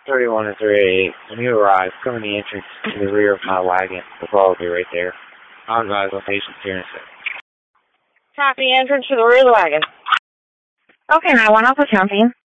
31 and 388. When you arrive, come in the entrance in the rear of my wagon. We'll probably be right there. I'll advise location here in a sec. Copy, entrance to the rear of the wagon. Okay, 911, Alpha County.